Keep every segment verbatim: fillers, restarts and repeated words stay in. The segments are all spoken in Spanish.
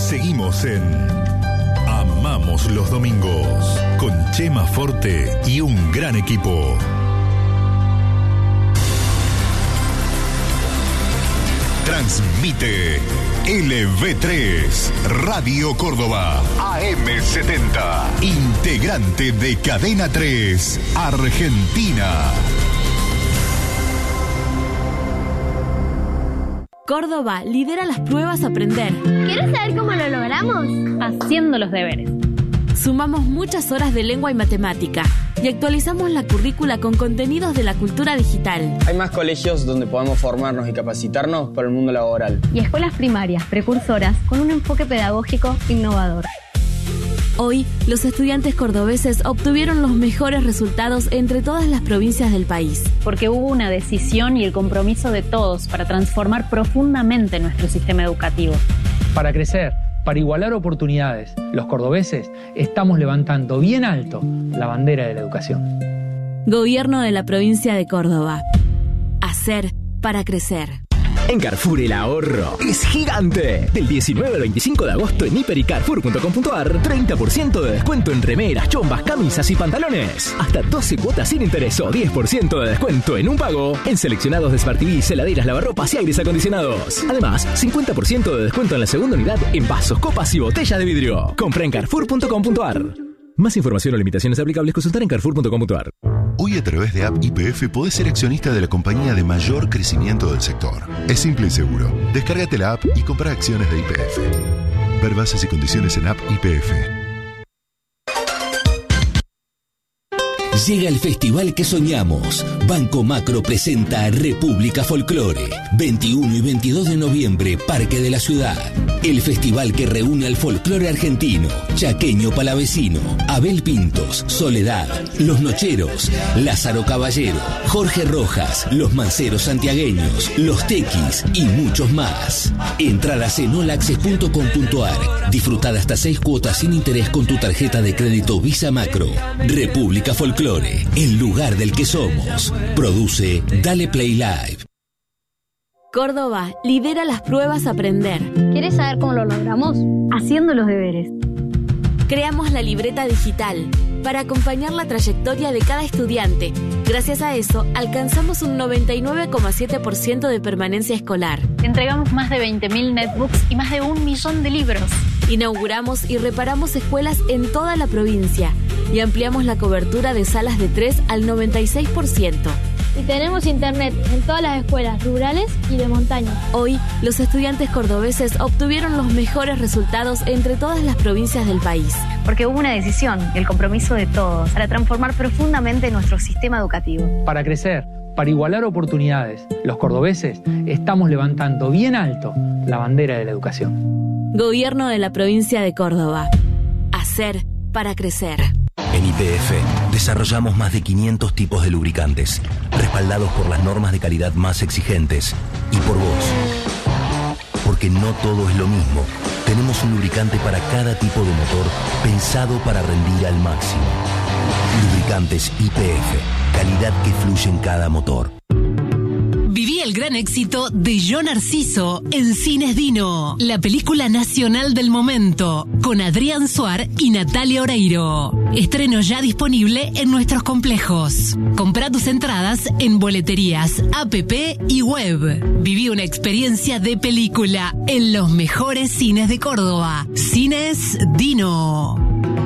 Seguimos en Amamos los Domingos con Chema Forte y un gran equipo. Transmite L V tres, Radio Córdoba, A M setenta, integrante de Cadena tres, Argentina. Córdoba lidera las pruebas Aprender. ¿Quieres saber cómo lo logramos? Haciendo los deberes. Sumamos muchas horas de lengua y matemática y actualizamos la currícula con contenidos de la cultura digital. Hay más colegios donde podemos formarnos y capacitarnos para el mundo laboral. Y escuelas primarias, precursoras, con un enfoque pedagógico innovador. Hoy, los estudiantes cordobeses obtuvieron los mejores resultados entre todas las provincias del país. Porque hubo una decisión y el compromiso de todos para transformar profundamente nuestro sistema educativo. Para crecer, para igualar oportunidades, los cordobeses estamos levantando bien alto la bandera de la educación. Gobierno de la provincia de Córdoba. Hacer para crecer. En Carrefour el ahorro es gigante. Del diecinueve al veinticinco de agosto en hiper y carrefour punto com punto a r, treinta por ciento de descuento en remeras, chombas, camisas y pantalones. Hasta doce cuotas sin interés o diez por ciento de descuento en un pago en seleccionados de Smart T V, heladeras, lavarropas y aires acondicionados. Además, cincuenta por ciento de descuento en la segunda unidad en vasos, copas y botellas de vidrio. Compra en carrefour punto com punto a r. Más información o limitaciones aplicables, consultar en carrefour punto com punto a r. Hoy a través de App Y P F podés ser accionista de la compañía de mayor crecimiento del sector. Es simple y seguro. Descárgate la app y compra acciones de Y P F. Ver bases y condiciones en App Y P F. Llega el festival que soñamos. Banco Macro presenta República Folclore. veintiuno y veintidós de noviembre, Parque de la Ciudad. El festival que reúne al folclore argentino, chaqueño palavecino, Abel Pintos, Soledad, Los Nocheros, Lázaro Caballero, Jorge Rojas, Los Manceros Santiagueños, Los Tequis y muchos más. Entradas en all access punto com punto a r. Disfrutad hasta seis cuotas sin interés con tu tarjeta de crédito Visa Macro. República Folclore, el lugar del que somos. Produce Dale Play Live. Córdoba lidera las pruebas Aprender. ¿Quieres saber cómo lo logramos? Haciendo los deberes. Creamos la libreta digital para acompañar la trayectoria de cada estudiante. Gracias a eso, alcanzamos un noventa y nueve coma siete por ciento de permanencia escolar. Entregamos más de veinte mil netbooks y más de un millón de libros. Inauguramos y reparamos escuelas en toda la provincia y ampliamos la cobertura de salas de tres al noventa y seis por ciento. Y tenemos internet en todas las escuelas rurales y de montaña. Hoy, los estudiantes cordobeses obtuvieron los mejores resultados entre todas las provincias del país. Porque hubo una decisión y el compromiso de todos para transformar profundamente nuestro sistema educativo. Para crecer, para igualar oportunidades, los cordobeses estamos levantando bien alto la bandera de la educación. Gobierno de la provincia de Córdoba. Hacer para crecer. En Y P F desarrollamos más de quinientos tipos de lubricantes, respaldados por las normas de calidad más exigentes y por vos. Porque no todo es lo mismo. Tenemos un lubricante para cada tipo de motor pensado para rendir al máximo. Lubricantes Y P F, calidad que fluye en cada motor. Viví el gran éxito de Yo Narciso en Cines Dino, la película nacional del momento, con Adrián Suar y Natalia Oreiro. Estreno ya disponible en nuestros complejos. Comprá tus entradas en boleterías, app y web. Viví una experiencia de película en los mejores cines de Córdoba. Cines Dino.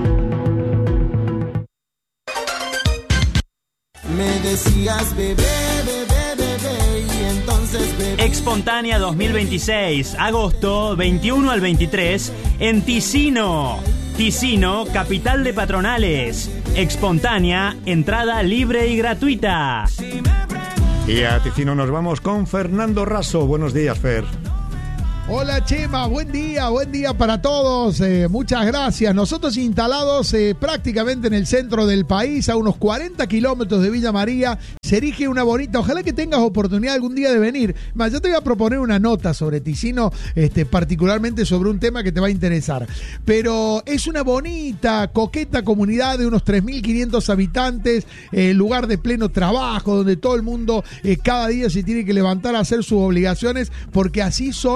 Me decías bebé, bebé, bebé, y entonces bebé. Expontánea dos mil veintiséis, agosto veintiuno al veintitrés, en Ticino. Ticino, capital de patronales. Expontánea, entrada libre y gratuita. Y a Ticino nos vamos con Fernando Raso. Buenos días, Fer. Hola Chema, buen día, buen día para todos, eh, muchas gracias. Nosotros instalados eh, prácticamente en el centro del país, a unos cuarenta kilómetros de Villa María, se erige una bonita, ojalá que tengas oportunidad algún día de venir. Más, yo te voy a proponer una nota sobre Ticino, este, particularmente sobre un tema que te va a interesar. Pero es una bonita, coqueta comunidad de unos tres mil quinientos habitantes, eh, lugar de pleno trabajo, donde todo el mundo eh, cada día se tiene que levantar a hacer sus obligaciones, porque así son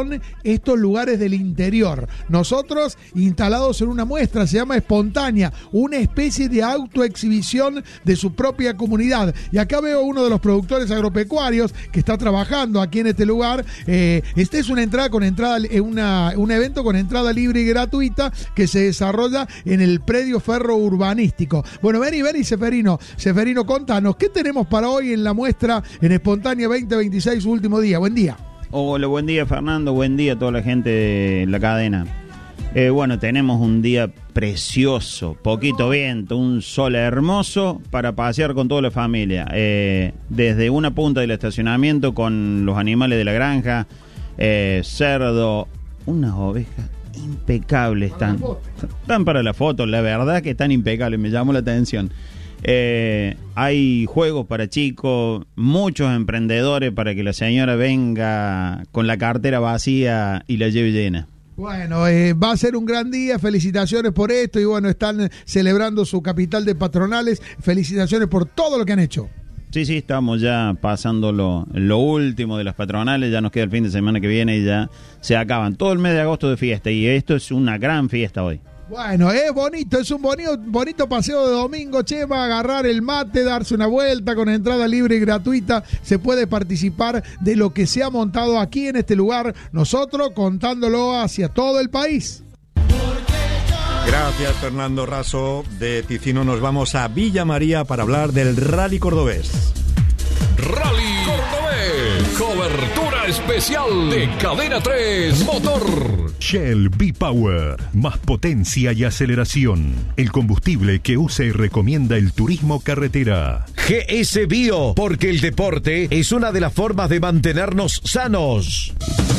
estos lugares del interior. Nosotros, instalados en una muestra, se llama Espontánea, una especie de autoexhibición de su propia comunidad. Y acá veo uno de los productores agropecuarios que está trabajando aquí en este lugar. Eh, este es una entrada con entrada, una, un evento con entrada libre y gratuita que se desarrolla en el predio ferro urbanístico. Bueno, vení, vení, Seferino. Seferino, contanos, ¿qué tenemos para hoy en la muestra en Espontánea veinte veintiséis, su último día? Buen día. Hola, buen día, Fernando, buen día a toda la gente de la cadena. Eh, bueno, tenemos un día precioso, poquito viento, un sol hermoso para pasear con toda la familia. Eh, desde una punta del estacionamiento con los animales de la granja, eh, cerdo, unas ovejas impecables, están, están para la foto, la verdad que están impecables, me llamó la atención. Eh, hay juegos para chicos, muchos emprendedores para que la señora venga con la cartera vacía y la lleve llena. Bueno, eh, va a ser un gran día, felicitaciones por esto y bueno, están celebrando su capital de patronales, felicitaciones por todo lo que han hecho. Sí, sí, estamos ya pasando lo, lo último de las patronales, ya nos queda el fin de semana que viene y ya se acaban todo el mes de agosto de fiesta y esto es una gran fiesta hoy. Bueno, es bonito, es un bonito, bonito paseo de domingo, Chema, agarrar el mate, darse una vuelta con entrada libre y gratuita, se puede participar de lo que se ha montado aquí en este lugar, nosotros contándolo hacia todo el país. Gracias, Fernando Raso. De Ticino nos vamos a Villa María para hablar del Rally Cordobés. Rally Cordobés, cobertura especial de Cadena tres Motor. Shell V-Power, más potencia y aceleración. El combustible que usa y recomienda el turismo carretera. G S Bio, porque el deporte es una de las formas de mantenernos sanos.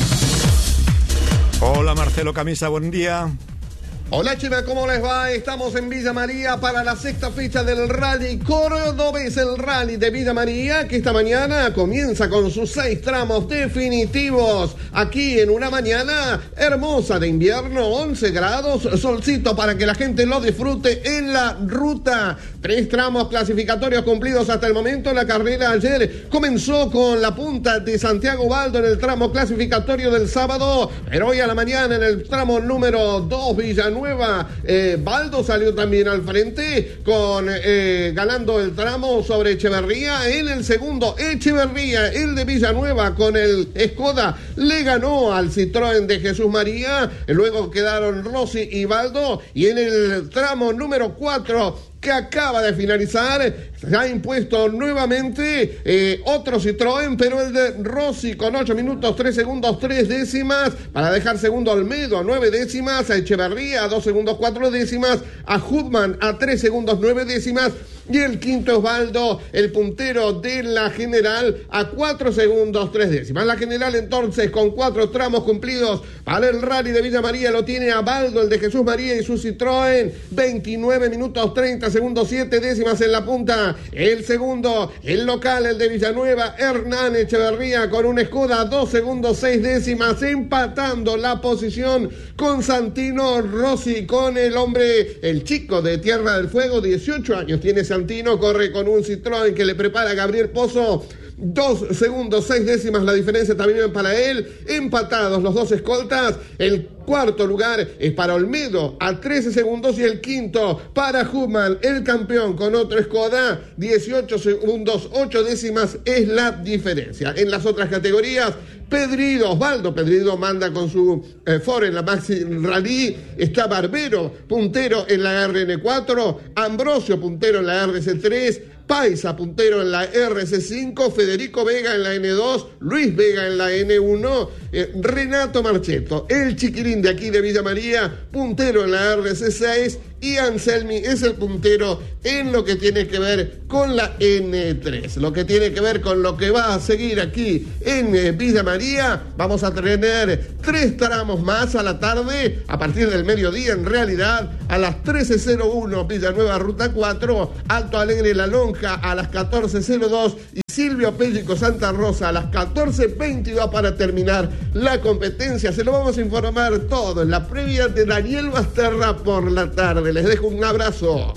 Hola, Marcelo Camisa, buen día. Hola, Chema, ¿cómo les va? Estamos en Villa María para la sexta fecha del Rally Cordobés, el Rally de Villa María, que esta mañana comienza con sus seis tramos definitivos. Aquí en una mañana hermosa de invierno, once grados, solcito para que la gente lo disfrute en la ruta. Tres tramos clasificatorios cumplidos hasta el momento. La carrera ayer comenzó con la punta de Santiago Baldo en el tramo clasificatorio del sábado, pero hoy a la mañana en el tramo número dos, Villanueva, eh, Baldo salió también al frente con eh, ganando el tramo sobre Echeverría. En el segundo, Echeverría, el de Villanueva con el Skoda, le ganó al Citroën de Jesús María. Luego quedaron Rossi y Baldo, y en el tramo número cuatro que acaba de finalizar, se ha impuesto nuevamente eh, otro Citroën, pero el de Rossi con ocho minutos, tres segundos, tres décimas, para dejar segundo a Olmedo a nueve décimas, a Echeverría a dos segundos, cuatro décimas, a Hubman a tres segundos, nueve décimas, y el quinto Osvaldo, el puntero de la general, a cuatro segundos, tres décimas. La general entonces con cuatro tramos cumplidos para el Rally de Villa María lo tiene a Baldo, el de Jesús María y su Citroën, veintinueve minutos, treinta segundos, siete décimas en la punta. El segundo, el local, el de Villanueva, Hernán Echeverría con un Skoda, dos segundos, seis décimas, empatando la posición con Santino Rossi, con el hombre, el chico de Tierra del Fuego, dieciocho años tiene Santino, corre con un Citroën que le prepara Gabriel Pozo. Dos segundos, seis décimas la diferencia también para él. Empatados los dos escoltas. El cuarto lugar es para Olmedo a trece segundos y el quinto para Hubman, el campeón con otro Skoda. dieciocho segundos, ocho décimas es la diferencia. En las otras categorías, Pedrido, Osvaldo Pedrido manda con su eh, Ford en la Maxi Rally. Está Barbero, puntero en la R N cuatro. Ambrosio, puntero en la R C tres. Paisa, puntero en la R C cinco, Federico Vega en la N dos, Luis Vega en la N uno, eh, Renato Marchetto, el chiquirín de aquí de Villa María, puntero en la R C seis, y Anselmi es el puntero en lo que tiene que ver con la N tres. Lo que tiene que ver con lo que va a seguir aquí en eh, Villa María, vamos a tener tres tramos más a la tarde, a partir del mediodía en realidad, a las trece cero uno Villanueva Ruta cuatro, Alto Alegre La Lonja a las catorce cero dos y Silvio Pellico Santa Rosa a las catorce veintidós para terminar la competencia. Se lo vamos a informar todo en la previa de Daniel Basterra por la tarde. Les dejo un abrazo.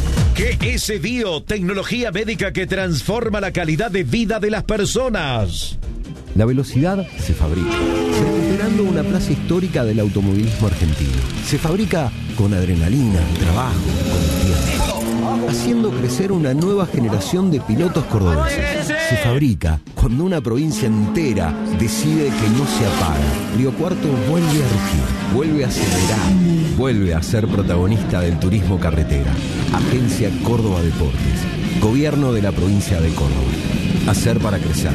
G S Bio, tecnología médica que transforma la calidad de vida de las personas. La velocidad se fabrica, recuperando una plaza histórica del automovilismo argentino. Se fabrica con adrenalina, trabajo, con tiempo, haciendo crecer una nueva generación de pilotos cordobeses. Se fabrica cuando una provincia entera decide que no se apaga. Río Cuarto vuelve a rugir, vuelve a acelerar, vuelve a ser protagonista del turismo carretera. Agencia Córdoba Deportes, Gobierno de la provincia de Córdoba. Hacer para crecer.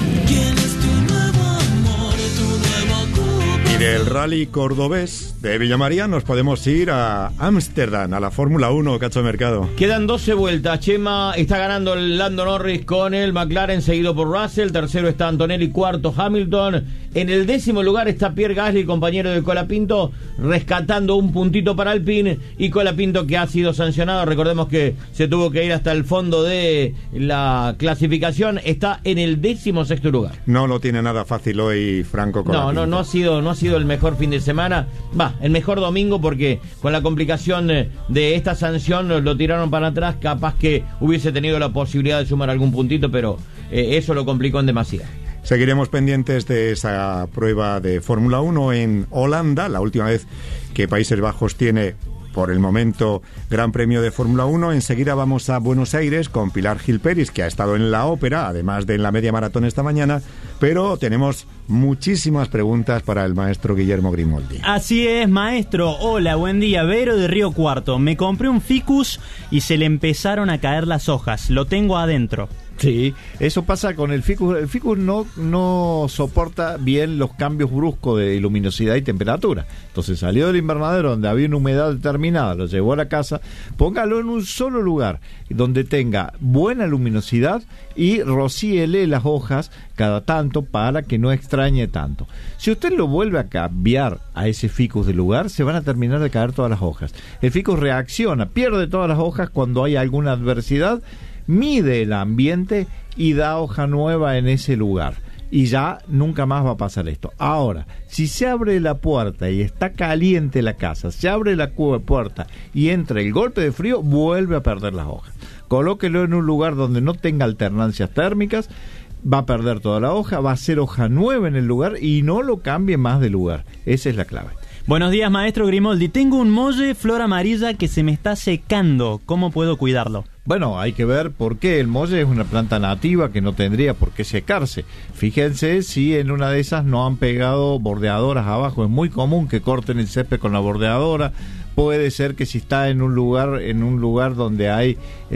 Y del rally cordobés de Villa María nos podemos ir a Ámsterdam, a la Fórmula uno, Cacho Mercado. Quedan doce vueltas. Chema está ganando el Lando Norris con el McLaren, seguido por Russell. Tercero está Antonelli, cuarto Hamilton. En el décimo lugar está Pierre Gasly, compañero de Colapinto, rescatando un puntito para Alpine. Y Colapinto, que ha sido sancionado, recordemos que se tuvo que ir hasta el fondo de la clasificación, está en el décimo sexto lugar. No lo tiene nada fácil hoy Franco Colapinto. No, no, no ha sido, no ha sido el mejor fin de semana. Va, el mejor domingo, porque con la complicación de esta sanción lo tiraron para atrás. Capaz que hubiese tenido la posibilidad de sumar algún puntito, pero eh, eso lo complicó en demasía. Seguiremos pendientes de esa prueba de Fórmula uno en Holanda, la última vez que Países Bajos tiene, por el momento, Gran Premio de Fórmula uno. Enseguida vamos a Buenos Aires con Pilar Gil Peris, que ha estado en la ópera, además de en la media maratón esta mañana, pero tenemos muchísimas preguntas para el maestro Guillermo Grimoldi. Así es, maestro. Hola, buen día. Vero de Río Cuarto. Me compré un ficus y se le empezaron a caer las hojas. Lo tengo adentro. Sí, eso pasa con el ficus. El ficus no, no soporta bien los cambios bruscos de luminosidad y temperatura. Entonces salió del invernadero donde había una humedad determinada, lo llevó a la casa. Póngalo en un solo lugar donde tenga buena luminosidad y rocíele las hojas cada tanto para que no extrañe tanto. Si usted lo vuelve a cambiar a ese ficus de lugar, se van a terminar de caer todas las hojas. El ficus reacciona, pierde todas las hojas cuando hay alguna adversidad, mide el ambiente y da hoja nueva en ese lugar. Y ya nunca más va a pasar esto. Ahora, si se abre la puerta y está caliente la casa, se abre la puerta y entra el golpe de frío, vuelve a perder las hojas. Colóquelo en un lugar donde no tenga alternancias térmicas, va a perder toda la hoja, va a ser hoja nueva en el lugar y no lo cambie más de lugar. Esa es la clave. Buenos días, maestro Grimoldi. Tengo un molle flor amarilla que se me está secando. ¿Cómo puedo cuidarlo? Bueno, hay que ver por qué. El molle es una planta nativa que no tendría por qué secarse. Fíjense si en una de esas no han pegado bordeadoras abajo. Es muy común que corten el césped con la bordeadora. Puede ser que si está en un lugar en un lugar donde hay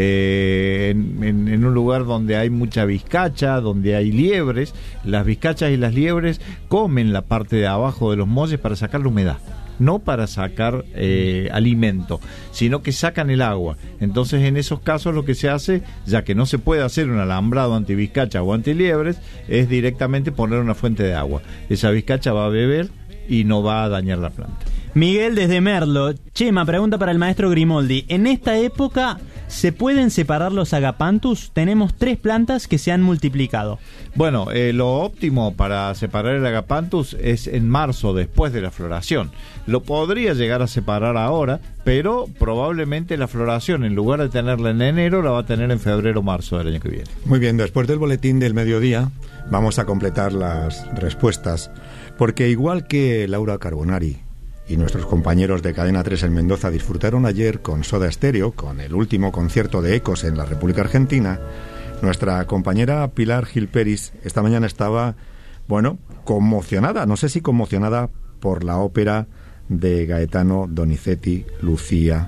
eh, en, en, en un lugar donde hay mucha vizcacha, donde hay liebres, las vizcachas y las liebres comen la parte de abajo de los molles para sacar la humedad, no para sacar eh, alimento, sino que sacan el agua. Entonces, en esos casos lo que se hace, ya que no se puede hacer un alambrado antivizcacha o antiliebres, es directamente poner una fuente de agua. Esa vizcacha va a beber y no va a dañar la planta. Miguel desde Merlo. Chema, pregunta para el maestro Grimoldi. En esta época, ¿se pueden separar los agapanthus? Tenemos tres plantas que se han multiplicado. Bueno, eh, lo óptimo para separar el agapanthus es en marzo, después de la floración. Lo podría llegar a separar ahora, pero probablemente la floración, en lugar de tenerla en enero, la va a tener en febrero o marzo del año que viene. Muy bien, después del boletín del mediodía vamos a completar las respuestas, porque igual que Laura Carbonari y nuestros compañeros de Cadena tres en Mendoza disfrutaron ayer con Soda Stereo, con el último concierto de Ecos en la República Argentina, nuestra compañera Pilar Gil Peris esta mañana estaba, bueno, conmocionada, no sé si conmocionada por la ópera de Gaetano Donizetti, Lucía,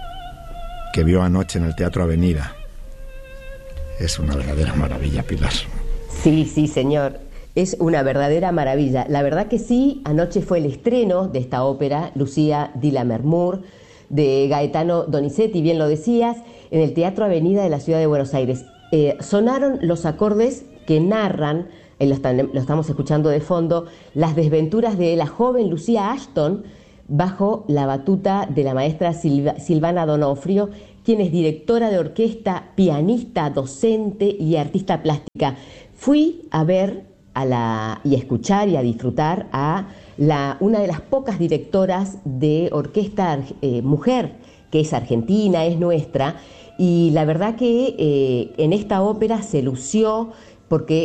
que vio anoche en el Teatro Avenida. Es una verdadera maravilla, Pilar. Sí, sí, señor. Es una verdadera maravilla. La verdad que sí, anoche fue el estreno de esta ópera, Lucía di Lammermoor, de Gaetano Donizetti, bien lo decías, en el Teatro Avenida de la ciudad de Buenos Aires. Eh, sonaron los acordes que narran, eh, lo, están, lo estamos escuchando de fondo, las desventuras de la joven Lucía Ashton bajo la batuta de la maestra Silva, Silvana Donofrio, quien es directora de orquesta, pianista, docente y artista plástica. Fui a ver a la, y a escuchar y a disfrutar a la, una de las pocas directoras de orquesta eh, mujer, que es argentina, es nuestra, y la verdad que eh, en esta ópera se lució porque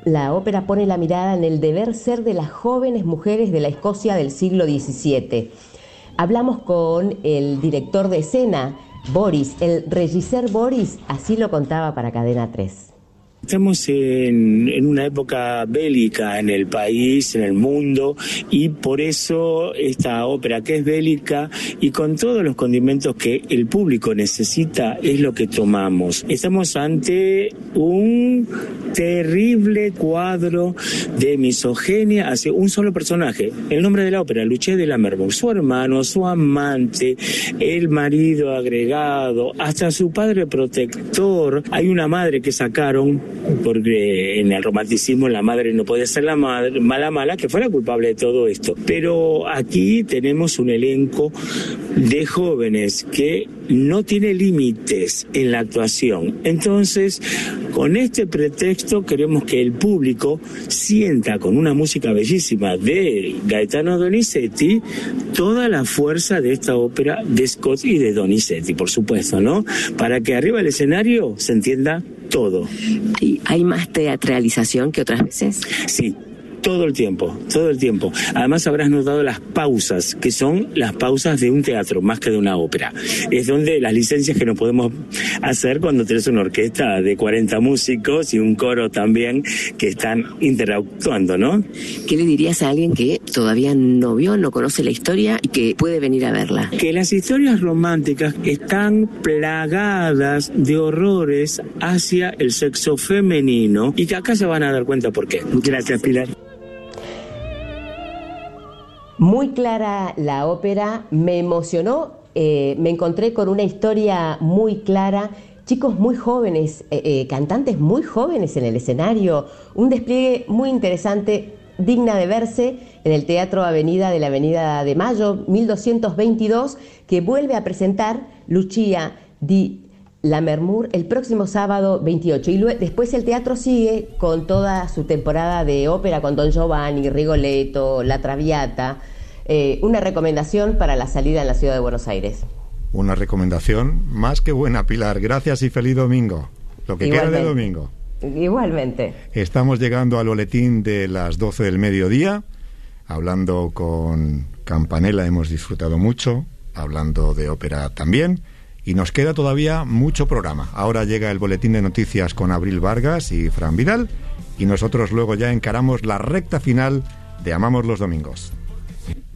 la ópera pone la mirada en el deber ser de las jóvenes mujeres de la Escocia del siglo diecisiete. Hablamos con el director de escena, Boris, el regisseur Boris, así lo contaba para Cadena tres. Estamos en, en una época bélica en el país, en el mundo, y por eso esta ópera, que es bélica y con todos los condimentos que el público necesita, es lo que tomamos. Estamos ante un terrible cuadro de misoginia hacia un solo personaje. El nombre de la ópera, Lucia di Lammermoor, su hermano, su amante, el marido agregado, hasta su padre protector. Hay una madre que sacaron, porque en el romanticismo la madre no puede ser la madre, mala mala, que fue la culpable de todo esto. Pero aquí tenemos un elenco de jóvenes que no tiene límites en la actuación. Entonces, con este pretexto queremos que el público sienta, con una música bellísima de Gaetano Donizetti, toda la fuerza de esta ópera de Scott y de Donizetti, por supuesto, ¿no? Para que arriba del escenario se entienda todo. ¿Y hay más teatralización que otras veces? Sí. Todo el tiempo, todo el tiempo. Además habrás notado las pausas, que son las pausas de un teatro, más que de una ópera. Es donde las licencias que no podemos hacer cuando tenés una orquesta de cuarenta músicos y un coro también que están interactuando, ¿no? ¿Qué le dirías a alguien que todavía no vio, no conoce la historia y que puede venir a verla? Que las historias románticas están plagadas de horrores hacia el sexo femenino y que acá se van a dar cuenta por qué. Gracias, Pilar. Muy clara la ópera, me emocionó, eh, me encontré con una historia muy clara, chicos muy jóvenes, eh, eh, cantantes muy jóvenes en el escenario, un despliegue muy interesante, digna de verse en el Teatro Avenida de la Avenida de Mayo, mil doscientos veintidós, que vuelve a presentar Lucia di Lammermoor el próximo sábado veintiocho. Y luego, después el teatro sigue con toda su temporada de ópera con Don Giovanni, Rigoletto, La Traviata. Eh, una recomendación para la salida en la ciudad de Buenos Aires. Una recomendación más que buena, Pilar. Gracias y feliz domingo. Lo que Igualmente. queda de domingo. Igualmente. Estamos llegando al boletín de las doce del mediodía. Hablando con Campanella hemos disfrutado mucho, hablando de ópera también. Y nos queda todavía mucho programa. Ahora llega el boletín de noticias con Abril Vargas y Fran Vidal. Y nosotros luego ya encaramos la recta final de Amamos los Domingos.